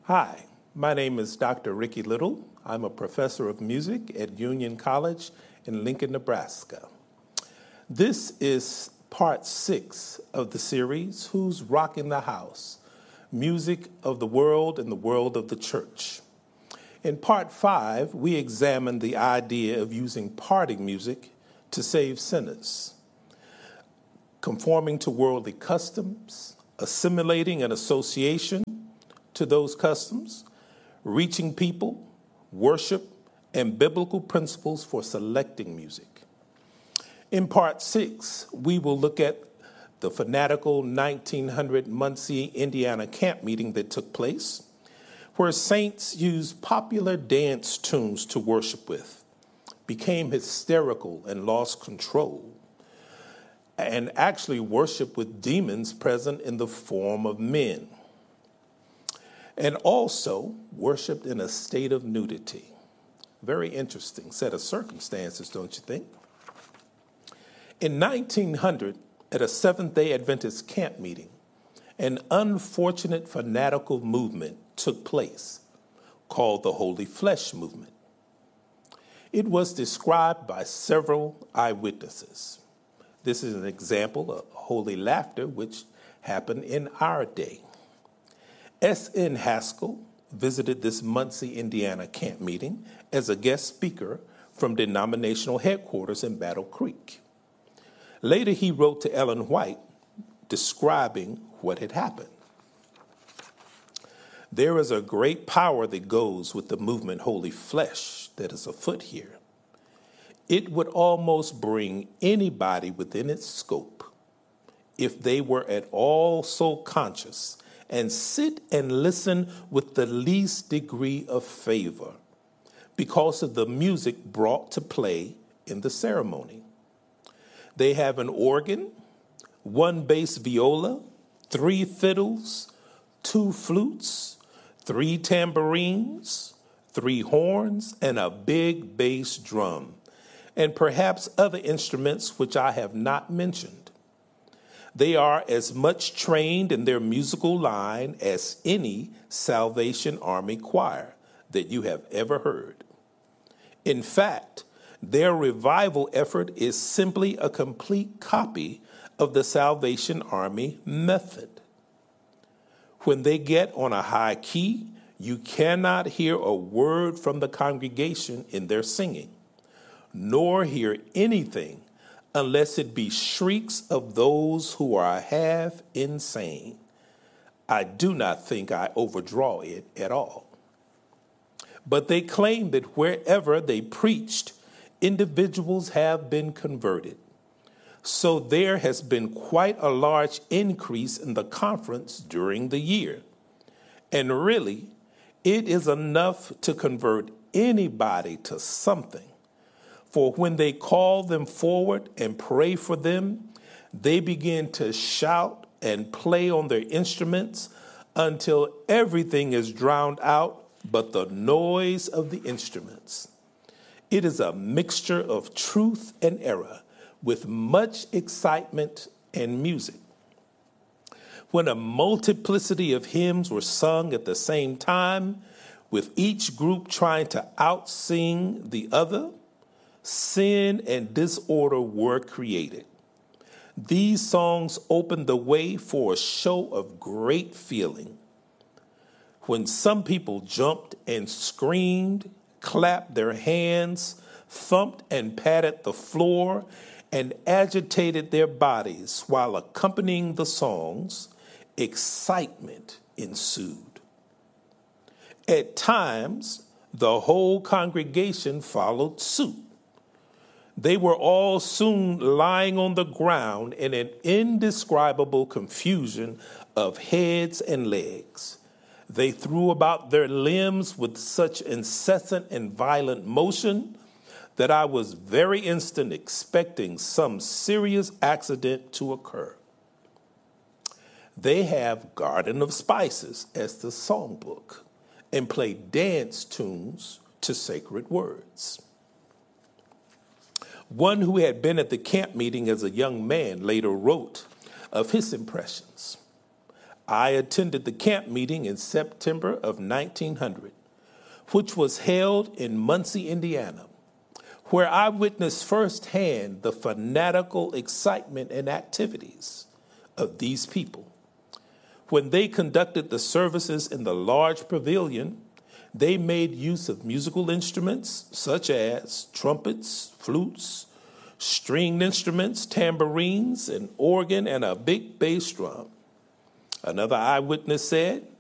Hi, my name is Dr. Ricky Little. I'm a professor of music at Union College in Lincoln, Nebraska. This is part 6 of the series, Who's Rockin' the House? Music of the World and the World of the Church. In part 5, we examined the idea of using party music to save sinners, conforming to worldly customs, assimilating an association to those customs, reaching people, worship, and biblical principles for selecting music. In part 6, we will look at the fanatical 1900 Muncie, Indiana camp meeting that took place, where saints used popular dance tunes to worship with, became hysterical and lost control, and actually worshiped with demons present in the form of men, and also worshiped in a state of nudity. Very interesting set of circumstances, don't you think? In 1900, at a Seventh-day Adventist camp meeting, an unfortunate fanatical movement took place called the Holy Flesh Movement. It was described by several eyewitnesses. This is an example of holy laughter, which happened in our day. S.N. Haskell visited this Muncie, Indiana camp meeting as a guest speaker from denominational headquarters in Battle Creek. Later, he wrote to Ellen White describing what had happened. There is a great power that goes with the movement Holy Flesh that is afoot here. It would almost bring anybody within its scope, if they were at all so conscious, and sit and listen with the least degree of favor because of the music brought to play in the ceremony. They have an organ, 1 bass viola, 3 fiddles, 2 flutes, 3 tambourines, 3 horns, and a big bass drum, and perhaps other instruments which I have not mentioned. They are as much trained in their musical line as any Salvation Army choir that you have ever heard. In fact, their revival effort is simply a complete copy of the Salvation Army method. When they get on a high key, you cannot hear a word from the congregation in their singing, nor hear anything unless it be shrieks of those who are half insane. I do not think I overdraw it at all. But they claim that wherever they preached, individuals have been converted. So there has been quite a large increase in the conference during the year. And really, it is enough to convert anybody to something. For when they call them forward and pray for them, they begin to shout and play on their instruments until everything is drowned out but the noise of the instruments. It is a mixture of truth and error with much excitement and music. When a multiplicity of hymns were sung at the same time, with each group trying to out-sing the other, sin and disorder were created. These songs opened the way for a show of great feeling. When some people jumped and screamed, clapped their hands, thumped and patted the floor, and agitated their bodies while accompanying the songs, excitement ensued. At times, the whole congregation followed suit. They were all soon lying on the ground in an indescribable confusion of heads and legs. They threw about their limbs with such incessant and violent motion that I was very instant expecting some serious accident to occur. They have Garden of Spices as the songbook and play dance tunes to sacred words. One who had been at the camp meeting as a young man later wrote of his impressions. I attended the camp meeting in September of 1900, which was held in Muncie, Indiana, where I witnessed firsthand the fanatical excitement and activities of these people. When they conducted the services in the large pavilion, they made use of musical instruments such as trumpets, flutes, stringed instruments, tambourines, an organ, and a big bass drum. Another eyewitness said,